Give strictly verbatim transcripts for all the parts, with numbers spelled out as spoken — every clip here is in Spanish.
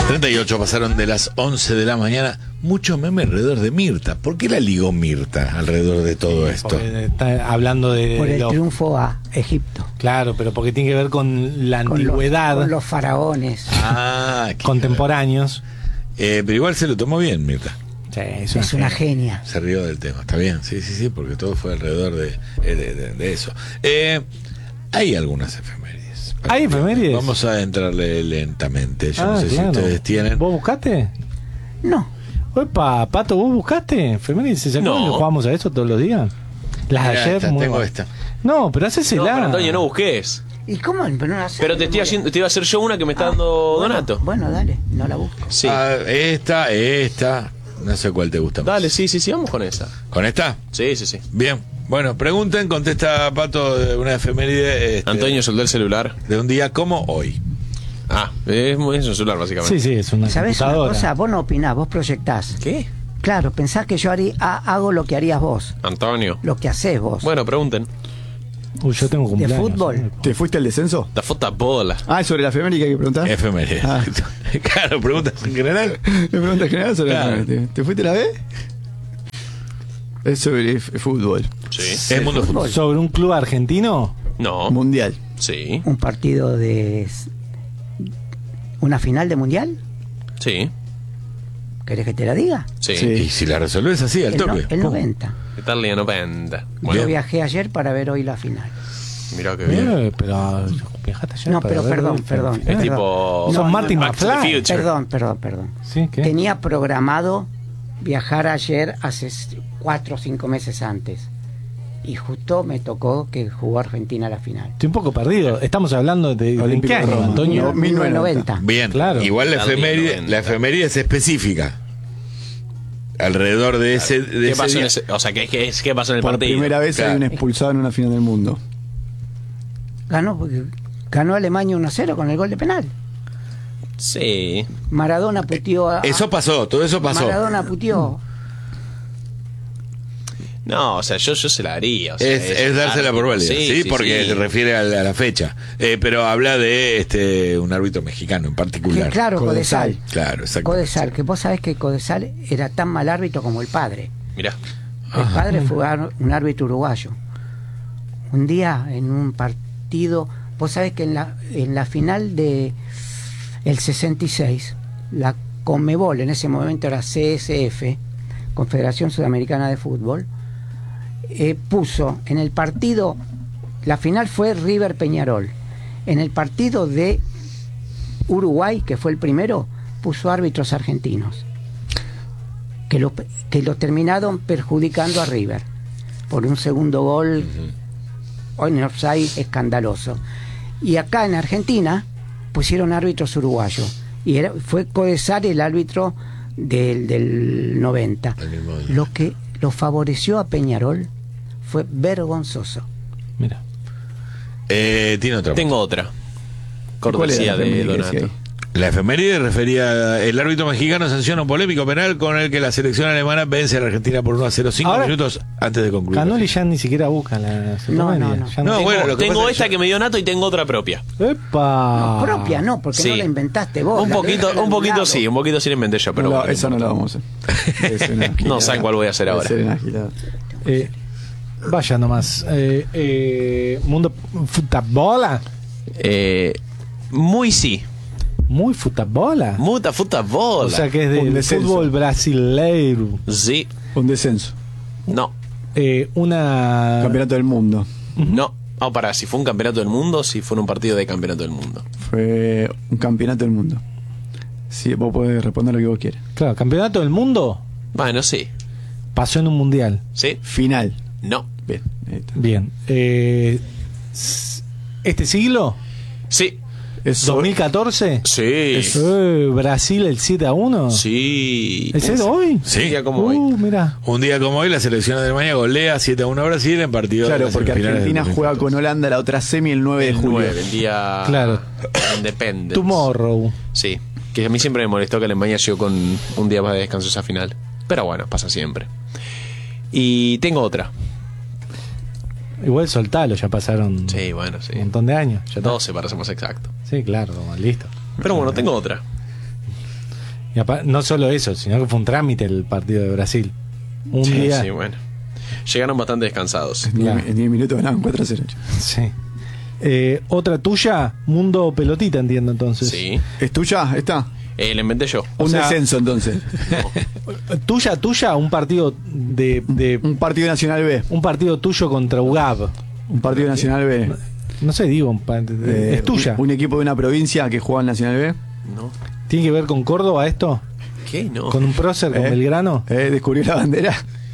treinta y ocho pasaron de las once de la mañana. Mucho meme alrededor de Mirta. ¿Por qué la ligó Mirta alrededor de todo Sí, esto? porque está hablando de Por el los- triunfo a Egipto. Claro, pero porque tiene que ver con la Con los, antigüedad, con los faraones. Ah, qué contemporáneos. Eh, pero igual se lo tomó bien, Mirta. Sí, es Es una genia. genia. Se rió del tema. Está bien, sí, sí, sí, porque todo fue alrededor de, de, de- de eso. Eh, hay algunas efemérides. ¿Hay efemérides? Vamos a entrarle lentamente. Yo Ah, no sé claro. si ustedes tienen. ¿Vos buscaste? No. Opa, Pato, ¿vos buscaste? ¿Efemérides? ¿Se acuerdan No. que jugamos a eso todos los días? Las de Mirá, ayer, esta, muy tengo buenas. esta. No, pero hacésela. No, pero Antonio, no busques. ¿Y cómo? Pero, no la sé, Pero te de estoy memoria. haciendo, te iba a hacer yo una que me está dando bueno, Donato. Bueno, dale, no la busco. Sí. Ah, esta, esta. No sé cuál te gusta más. Dale, sí, sí, sí, vamos con esa. ¿Con esta? Sí, sí, sí. Bien. Bueno, pregunten, contesta Pato de una efeméride. Este, Antonio soltó el celular. De un día como hoy. Ah, es, muy- es un celular, básicamente. Sí, sí, es una ¿Sabés una computadora. cosa? Vos no opinás, vos proyectás. ¿Qué? Claro, pensás que yo harí- ha- hago lo que harías vos, Antonio. lo que haces vos. Bueno, pregunten. Uy, yo tengo cumpleaños. fútbol. ¿eh? ¿Te fuiste al descenso? La foto bola. Ah, sobre la efeméride que hay que preguntar. Efeméride. Ah. Claro, preguntas en general. ¿Me preguntas general sobre Claro. la efeméride? ¿Te fuiste a la B? Es sobre f- fútbol. Sí. Es mundo de fútbol. ¿Sobre un club argentino? No. Mundial. Sí. Un partido de... ¿Una final de mundial? Sí. ¿Querés que te la diga? Sí. Sí. Y si la resolvés así, al El, no- toque. el Pum. noventa. ¿Qué tal, Liano Penda? Yo viajé ayer para ver hoy la final. Mirá qué bien. Eh, pero viajaste ayer No, para pero ver perdón, el- perdón. Es perdón. tipo. Son No, Martin no, Back to the McFly. Future. Perdón, perdón, perdón. Sí, ¿qué? Tenía programado viajar ayer hace s- cuatro o cinco meses antes. Y justo me tocó que jugó Argentina la final. Estoy un poco perdido. Estamos hablando de, de en Olímpico qué de año, Roma. Antonio. No, mil novecientos noventa. Bien, Claro. igual la Dale, efeméride, noventa. la efeméride es específica. Alrededor de ese, de ¿Qué ese pasó en día. ese- O sea, ¿qué, qué, qué pasó en el Por partido? primera vez Claro. hay un expulsado en una final del mundo. Ganó, porque ganó Alemania uno a cero con el gol de penal. Sí. Maradona puteó a... Eso pasó, todo eso pasó. Maradona puteó. No, o sea, yo, yo se la haría. O sea, Es, es dársela por válida, sí, porque sí. se refiere a la, a la fecha. Eh, pero habla de este un árbitro mexicano en Que, particular. claro, Codesal. Claro, exacto. Codesal, que vos sabés que Codesal era tan mal árbitro como el padre. Mirá. El padre fue ar- un árbitro uruguayo. Un día en un partido, vos sabés que en la, en la final de el sesenta y seis, la Conmebol, en ese momento era C S F, Confederación Sudamericana de Fútbol, eh, puso en el partido, la final fue River Peñarol, en el partido de Uruguay, que fue el primero, puso árbitros argentinos, que lo, que lo terminaron perjudicando a River por un segundo gol o en offside escandaloso. Y acá en Argentina pusieron árbitros uruguayos y era, fue Codesal el árbitro del, del noventa. El mismo día. Lo que lo favoreció a Peñarol fue vergonzoso. Mira. Eh, tiene otra. Tengo otra. ¿Cuál Cortesía era la de efeméride que decía Donato. ahí? La efeméride refería a- el árbitro mexicano sanciona un polémico penal con el que la selección alemana vence a la Argentina por uno a cero cinco Ahora, minutos antes de concluir. Canoli ya ni siquiera busca la No, no, no. Ya No, Tengo, bueno, lo que tengo pasa es esta que que me dio Nato y tengo otra propia. ¡Epa! No, propia no, porque Sí. no la inventaste vos. Un la poquito, leíste en un poquito lado. sí, un poquito sí la inventé yo, pero no, bueno, esa no la vamos a hacer. Debe ser una No gilada. saben cuál voy a hacer Debe ahora. ser una gilada. Eh, vaya nomás. Eh, eh, mundo futabola. Eh, muy sí. Muy futabola. Muta futa bola. O sea que es Un del descenso. fútbol brasileiro. Sí. Un descenso. No. Eh, una. Campeonato del mundo. No. Ah, para, si fue un campeonato del mundo, si fue un partido de campeonato del mundo. Fue un campeonato del mundo. Sí, vos podés responder lo que vos quieras. Claro, campeonato del mundo Bueno, sí. pasó en un mundial. Sí. Final. No. Bien, ahí está. Bien. Eh, s- ¿Este siglo? Sí. Es ¿dos mil catorce? Sí. Eh, Brasil el siete a uno. Sí. ¿Es eso hoy? Sí. Un día como Uh, hoy. mira. Un día como hoy, la selección de Alemania golea siete a uno a Brasil en partido de Claro, las porque semifinales Argentina del juega dos mil con Holanda la otra semi el nueve de El julio. nueve, el día Claro. Independence. Tomorrow. Sí. Que a mí siempre me molestó que Alemania llegó con un día más de descanso esa final. Pero bueno, pasa siempre. Y tengo otra. Igual soltalo, ya pasaron Sí, bueno, sí. un montón de años. Ya está. doce para ser más exacto. Sí, claro, listo. Pero bueno, tengo otra. Y apa- no solo eso, sino que fue un trámite el partido de Brasil. Un Sí, día. sí, bueno. Llegaron bastante descansados. En diez- Claro. En diez minutos ganaban cuatro a cero. Sí. Eh, otra tuya, Mundo Pelotita, entiendo entonces. Sí. ¿Es tuya esta? Eh, la inventé yo. Un sea- descenso entonces. Tuya, tuya, un partido de, de Un partido nacional B. un partido tuyo contra U G A B. Un partido nacional B. No sé, digo, un pa- Eh, es tuya. Un, un equipo de una provincia que juega en Nacional B. No. ¿Tiene que ver con Córdoba esto? ¿Qué? No. ¿Con un prócer, con Eh, Belgrano? Eh, descubrió la bandera.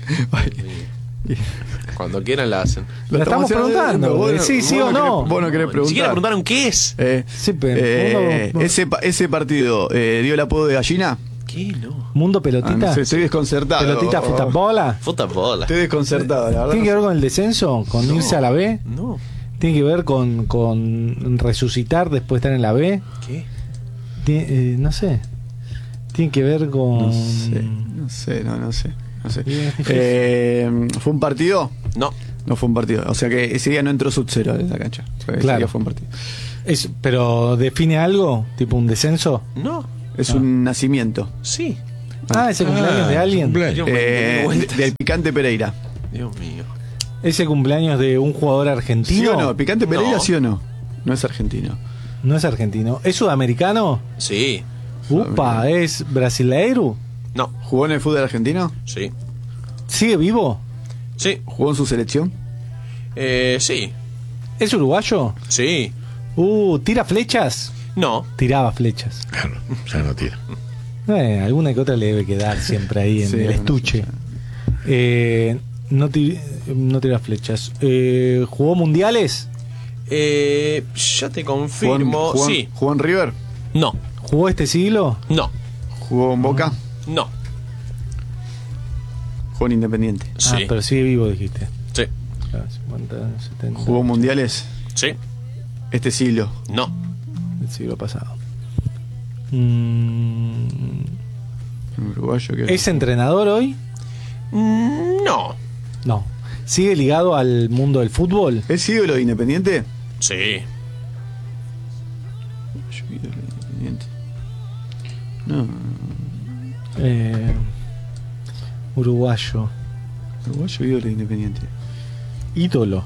Cuando quieran la hacen. La estamos preguntando, Vos no- sí, sí vos o no no. querés- Vos no querés Ni preguntar. siquiera preguntaron qué es. Eh, Sí, pero- eh, Mundo- ese, pa- ese partido eh, dio el apodo de gallina. ¿Qué? No. ¿Mundo Ah, Pelotita? no sé, estoy desconcertado. ¿Pelotita futabola? Fútbol. Estoy desconcertado, la verdad. ¿Tiene que no ver con el descenso? ¿Con No. irse a la B? No. ¿Tiene que ver con, con resucitar después de estar en la B? ¿Qué? Tiene- eh, no sé. Tiene que ver con... No sé, no sé, no, no sé. No sé. Y es difícil. Eh, ¿Fue un partido? No. No fue un partido. O sea que ese día no entró Sub-Zero en la cancha. Ese Claro. día fue un partido. Es- ¿Pero define algo? ¿Tipo un descenso? No. Es un nacimiento. Sí. Ah, ese cumpleaños de alguien. cumpleaños. Dios mío, Eh, vueltas. del Picante Pereira. Dios mío. Ese cumpleaños de un jugador argentino. ¿Sí o no? ¿Picante Pereira No. sí o no? No es argentino. No es argentino. ¿Es sudamericano? Sí. Upa, ¿es brasileiro? No. ¿Jugó en el fútbol argentino? Sí. ¿Sigue vivo? Sí. ¿Jugó en su selección? Eh, sí. ¿Es uruguayo? Sí. Uh, ¿tira flechas? No. Tiraba flechas. Claro, ya no tira. Eh, alguna que otra le debe quedar siempre ahí en Sí, el alguna estuche. flecha. Eh, no, ti- no tira flechas. Eh, ¿Jugó mundiales? Eh, ya te ¿Jugó en, confirmo. jugó en- Sí. ¿Jugó en River? No. ¿Jugó este siglo? No. ¿Jugó en Boca? No. ¿Jugó en Independiente? Ah, Sí. pero sigue vivo, dijiste. Sí. Claro, cincuenta, setenta. ¿Jugó mundiales? Sí. Este siglo. No. Del siglo pasado. Mm, Un uruguayo que... ¿Es entrenador hoy? Mm, No. No. ¿Sigue ligado al mundo del fútbol? ¿Es ídolo de Independiente? Sí. Yo, ídolo de Independiente. No, Eh, uruguayo. uruguayo ídolo de Independiente. Ídolo.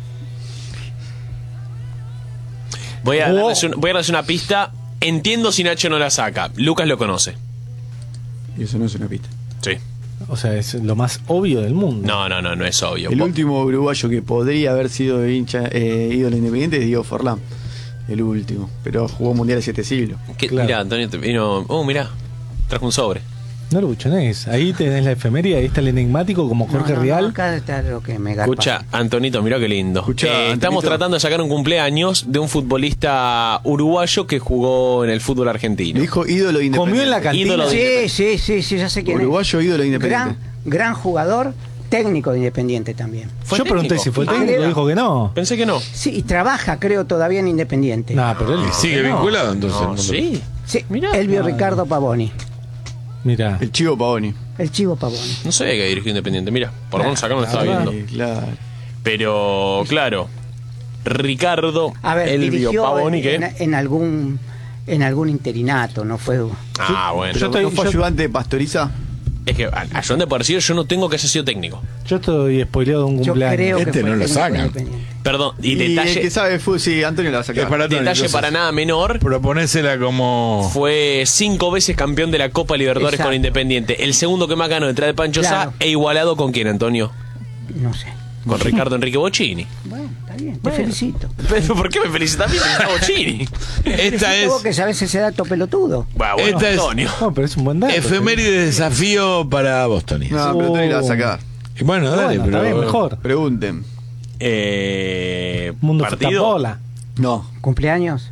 Voy a, Oh. darles un- voy a darles una pista. Entiendo si Nacho no la saca. Lucas lo conoce. Y eso no es una pista. Sí. O sea, es lo más obvio del mundo. No, no, no, no es obvio. El Vos- último uruguayo que podría haber sido hincha, eh, ídolo de Independiente es Diego Forlán. El último. Pero jugó mundiales siete siglos. ¿Qué- Claro. Mirá, Antonio te vino. Oh, mirá. Trajo un sobre. No lo buchonés. Ahí tenés la efeméride, ahí está el enigmático como Jorge No, no, no, Rial. acá está lo que me garpa. Escucha, Antonito, mirá qué lindo. Escucha, Eh, Antonito. estamos tratando de sacar un cumpleaños de un futbolista uruguayo que jugó en el fútbol argentino. Me dijo ídolo de Independiente. Comió en la cantina. Ídolo de- Sí, sí, sí, sí, ya sé quién Uruguayo es. ídolo de Independiente. Gran, gran jugador, técnico de Independiente también. ¿Fue Yo pregunté técnico? si fue Ah, técnico, mira. dijo que no. Pensé que no. Sí, y trabaja, creo, todavía en Independiente. No, pero él Y dijo sigue que no. vinculado entonces. No, al mundo. sí. Sí, Mirá. Elvio Ah. Ricardo Pavoni, Mira. El Chivo Pavoni. el Chivo Pavoni. No sabía que dirigió Independiente. Mira, por lo menos acá no lo estaba verdad. viendo. Sí, claro. Pero, claro. Ricardo A ver, Elvio dirigió Pavoni, en, que. en- en algún en algún interinato, no fue. Ah, bueno. Yo Pero estoy- ¿no fue yo- ayudante de Pastoriza? Es que a- ayudante por decir, yo no tengo que haya sido técnico. Yo estoy spoileado de un Yo cumpleaños. creo que Este fue no lo técnico de sacan. Independiente. Perdón, y, Y, detalle, el que sabe fue, sí, Antonio la va a sacar. Es para Antonio, detalle entonces, para nada menor. Proponésela como. Fue cinco veces campeón de la Copa Libertadores Exacto. con Independiente. El segundo que más ganó detrás de Pancho Sá Claro. e igualado con quién, Antonio. No sé. Con Ricardo Enrique Bocini. Bueno, está bien, te Bueno. felicito. Pero ¿por qué me felicitas a mí? Felicita a Bocini. Esta Felicito vos es que sabes ese dato pelotudo. Bueno, bueno, Esta es- Antonio. No, pero es un buen dato. efeméride de desafío para Boston. No, pero Antonio la va a sacar. Y bueno, Bueno, dale, está pero. bien, mejor. Pregunten. Eh, Mundo partido. futabola. No. ¿Cumpleaños?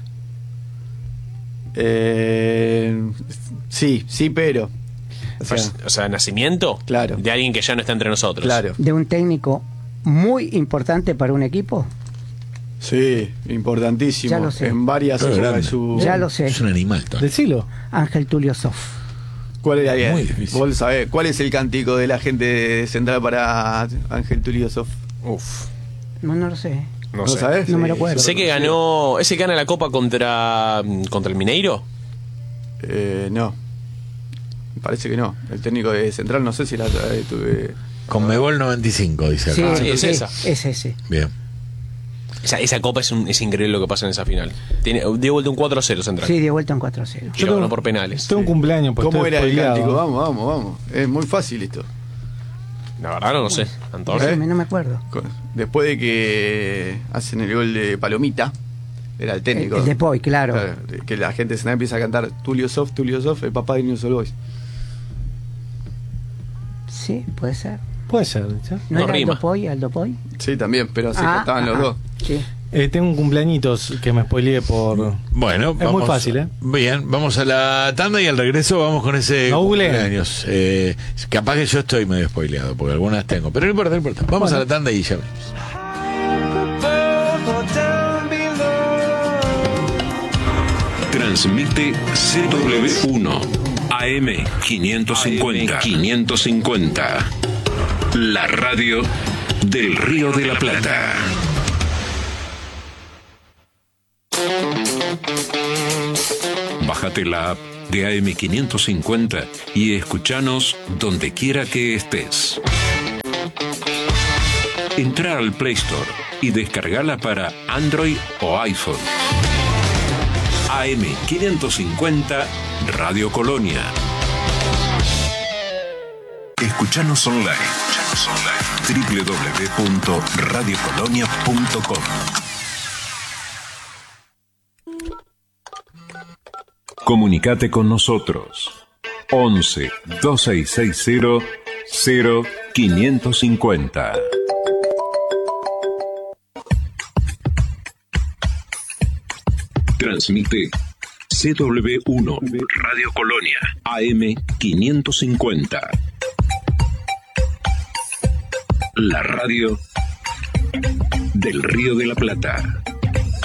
Eh, sí, sí, pero. O sea, O sea, nacimiento Claro. de alguien que ya no está entre nosotros. claro. ¿De un técnico muy importante para un equipo? Sí, importantísimo. Ya lo sé. En varias Pero épocas de grande. su. Ya lo sé. Es un animal. Tony. Decilo. Ángel Tulio Sof. ¿Cuál era bien? Muy difícil. Vos sabés, ¿cuál es el cántico de la gente de central para Ángel Tulio Sof? Uf, No, no lo sé. no, ¿No sé. sabés? No me lo Sí, acuerdo. Sé que ganó. ¿Ese que gana la Copa contra, contra el Mineiro? Eh, no. Parece que no. El técnico de Central, no sé si la eh, tuve. Conmebol noventa y cinco, dice Sí, acá. sí, es sí, esa. es ese. Bien. Esa, esa copa es, un, es increíble lo que pasa en esa final. Tiene, dio vuelta un cuatro a cero Central. Sí, dio vuelta en cuatro a cero. Y lo ganó por penales. Tengo un cumpleaños. Pues ¿Cómo estoy era el spoileado. cántico? Vamos, vamos, vamos. Es muy fácil esto. La verdad no lo sé. Antonio. ¿Eh? No me acuerdo. Con- Después de que hacen el gol de Palomita, era el técnico. El, el de Poi, claro. Claro, que la gente se empieza a cantar Tulio Soft, Tulio Soft, el papá de News All Boys. Sí, puede ser. Puede ser. ¿sí? ¿No, No era rima. Aldo Poi? Aldo Poi. Sí, también, pero así Ah, cantaban los ah, dos. Sí. Eh, tengo un cumpleañitos que me spoileé por... Bueno, Es vamos, muy fácil, ¿eh? Bien, vamos a la tanda y al regreso vamos con ese No googleen. cumpleaños. Eh, capaz que yo estoy medio spoileado, porque algunas tengo. Pero no importa, no importa. Vamos Bueno. a la tanda y ya venimos. Transmite C W uno A M quinientos cincuenta. quinientos cincuenta. La radio del Río de la Plata. Bájate la app de A M quinientos cincuenta y escuchanos donde quiera que estés. Entra al Play Store y descargala para Android o iPhone. A M quinientos cincuenta Radio Colonia. Escuchanos online. Escuchanos online. doble u doble u doble u punto radio colonia punto com. Comunicate con nosotros. once, dos seis seis cero, cero quinientos cincuenta. Transmite C W uno Radio Colonia A M quinientos cincuenta. La radio del Río de la Plata.